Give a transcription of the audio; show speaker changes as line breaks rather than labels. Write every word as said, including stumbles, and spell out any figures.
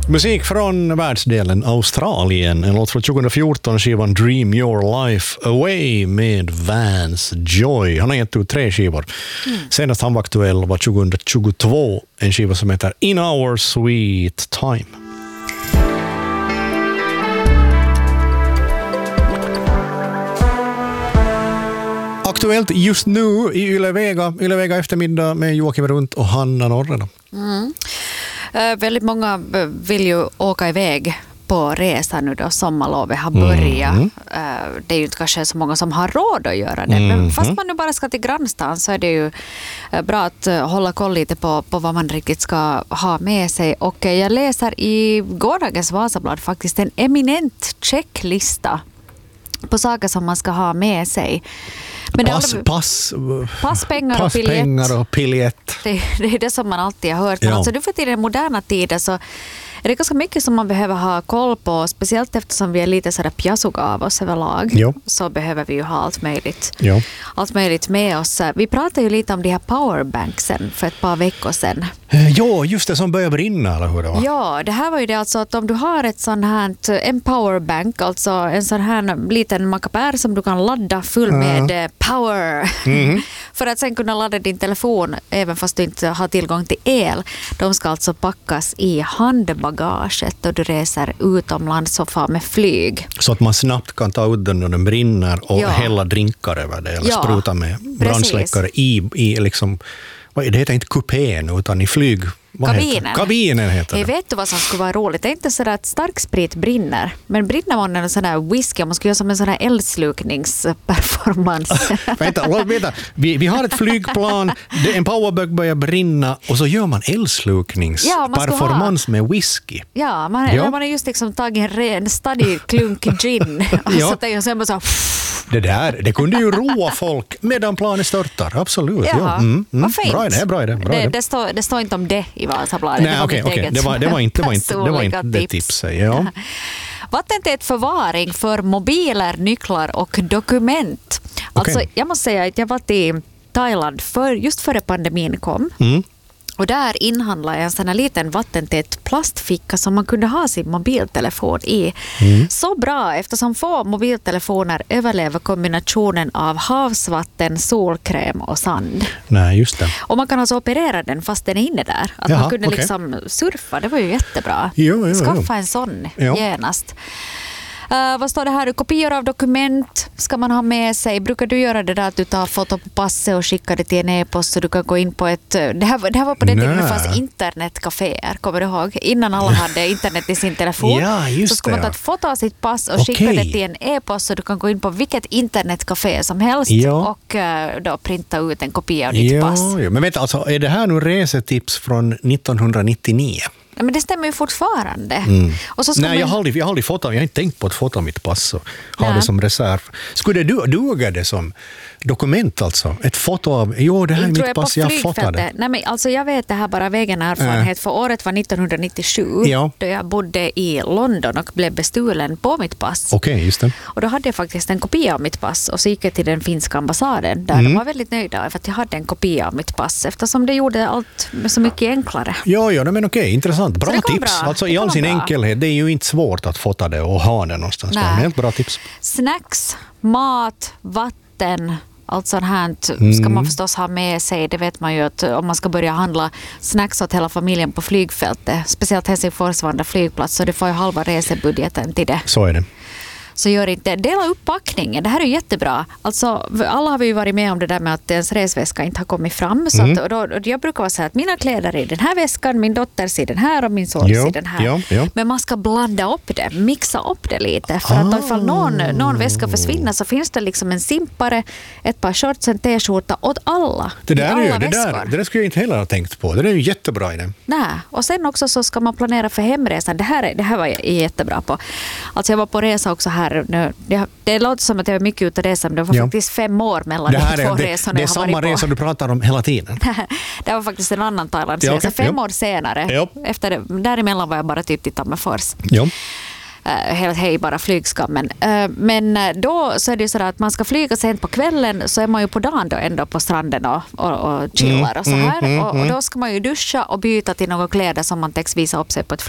Musik från världsdelen Australien. En låt från tjugo fjorton, skivan Dream Your Life Away med Vance Joy. Han har gett ut tre skivor. Mm. Senast han var aktuell var tjugo tjugotvå, en skiva som heter In Our Sweet Time. Aktuellt just nu i Ylevega, Ylevega eftermiddag med Joakim Runt och Hanna Norre.
Mm. Uh, väldigt många vill ju åka iväg på resa nu då sommarlovet har börjat. Mm. Uh, det är ju inte kanske så många som har råd att göra det. Mm. Men fast man nu bara ska till grannstan så är det ju uh, bra att uh, hålla koll lite på, på vad man riktigt ska ha med sig. Och uh, jag läser i gårdagens Vasablad faktiskt en eminent checklista på saker som man ska ha med sig. Men
pass,
aldrig,
pass,
pass, pengar,
pass,
och biljett.
pengar och biljett.
Det, det är det som man alltid har hört. Men
ja.
alltså, nu för tiden moderna tider så är det ganska mycket som man behöver ha koll på. Speciellt eftersom vi är lite sådär pjasuga av oss överlag. Jo. Så behöver vi ju ha allt möjligt,
jo.
allt möjligt med oss. Vi pratade ju lite om de här powerbanksen för ett par veckor sedan.
Ja, just det, som börjar brinna, eller hur det var?
Ja, det här var ju det alltså att om du har ett sån här, en powerbank, alltså en sån här liten mackapär som du kan ladda full med mm. power mm. för att sen kunna ladda din telefon även fast du inte har tillgång till el. De ska alltså packas i handbagaget och du reser utomlands och far med flyg. Så
att man snabbt kan ta udden när den brinner och ja. hälla drinkar över det eller ja, spruta med brandsläckare i, i liksom, det heter inte kupén utan i flyg.
Kabinen.
Kabinen heter det.
Jag vet du vad som skulle vara roligt? Det är inte så att starksprit brinner. Men brinner man en sån här whisky, man skulle göra som en sån här eldslukningsperformance.
vänta, vänta. Vi, vi har ett flygplan, en powerbank börjar brinna och så gör man eldslukningsperformance ja, med whisky.
Ja, man, ja. man har just liksom tagit en ren stadig klunk gin och ja. så, och sen bara så
det där, det kunde ju roa folk medan planet störtar, absolut.
Ja,
ja. Mm, mm.
Vad fint.
Bra idé, bra idé. Bra
det,
idé.
Det, står, det står inte om det i Vasabladet.
Nej, okej, okay, okay. det, var, det var inte det, var inte, det, var inte det tipset. Ja.
Vattentät förvaring för mobiler, nycklar och dokument. Alltså, okay. jag måste säga att jag var i Thailand för, just före pandemin kom. Mm. Och där inhandlade jag en sån här liten vattentät plastficka som man kunde ha sin mobiltelefon i. Mm. Så bra eftersom få mobiltelefoner överlever kombinationen av havsvatten, solkräm och sand.
Nej, just det.
Och man kan alltså operera den fast den är inne där. Att Jaha, man kunde okay. liksom surfa, det var ju jättebra.
Jo, jo,
Skaffa
jo.
en sån
jo.
genast. Uh, vad står det här? Kopior av dokument ska man ha med sig. Brukar du göra det där att du tar foto på passet och skickar det till en e-post så du kan gå in på ett... Det här, det här var på den tiden det fanns internetcaféer, kommer du ihåg? Innan alla hade internet i sin telefon
ja,
så skulle man ta ett foto av sitt pass och okay. skicka det till en e-post så du kan gå in på vilket internetcafé som helst ja. och uh, då printa ut en kopia av ditt
ja,
pass.
Ja. Men vet alltså, är det här nu resetips från nittonhundranittionio?
Ja, men det stämmer ju fortfarande.
Mm.
Och så
Nej,
man...
jag, har aldrig, jag har aldrig fått, jag har inte tänkt på att fota mitt pass och ha ja. det som reserv. Skulle det duga det som dokument alltså? Ett foto av, jo det här är mitt pass, jag fotade.
Nej, men alltså jag vet det här bara av egen erfarenhet, äh. för året var nittonhundranittiosju ja. då jag bodde i London och blev bestulen på mitt pass.
Okej, okay, just det.
Och då hade jag faktiskt en kopia av mitt pass och så gick jag till den finska ambassaden där mm. de var väldigt nöjda för att jag hade en kopia av mitt pass eftersom det gjorde allt så mycket enklare.
Ja, ja, men okej, okay, intressant. Bra tips.
Bra.
Alltså i all sin bra. enkelhet, det är ju inte svårt att fota det och ha det någonstans. Nej. Det är helt bra tips.
Snacks, mat, vatten, allt sånt här mm. ska man förstås ha med sig. Det vet man ju att om man ska börja handla snacks åt hela familjen på flygfältet, speciellt Helsingfors Vanda flygplats, så det får ju halva resebudgeten till det.
Så är det.
Så gör inte, dela upp packningen. Det här är jättebra. Alltså, alla har vi ju varit med om det där med att ens resväska inte har kommit fram. Så mm. att, och då, och jag brukar vara så här att mina kläder är i den här väskan, min dotters i den här och min sons i den här.
Jo, jo.
Men man ska blanda upp det, mixa upp det lite. För ah. att ifall någon, någon väska försvinner så finns det liksom en simpare, ett par shorts, en t-skjorta åt alla.
Det där,
alla
är ju, det, där, det där skulle jag inte heller ha tänkt på. Det är ju jättebra idé.
Nej, och sen också så ska man planera för hemresan. Det här, det här var jag jättebra på. Alltså jag var på resa också här nu. Det, det låter som att jag var mycket ute och resa, men det var ja. faktiskt fem år mellan
det här
de två
är, det,
resorna
det är samma resa du pratar om hela tiden.
Det var faktiskt en annan Thailandsresa. Ja, okay. Fem ja. år senare. Ja. Efter det, däremellan var jag bara typ till Tammerfors.
Ja.
Uh, helt hej bara flygskammen. Uh, men då så är det ju så att man ska flyga sent på kvällen, så är man ju på dagen då ändå på stranden och, och, och chillar och så här. Mm, mm, och, och då ska man ju duscha och byta till några kläder som man täcks visa upp sig på ett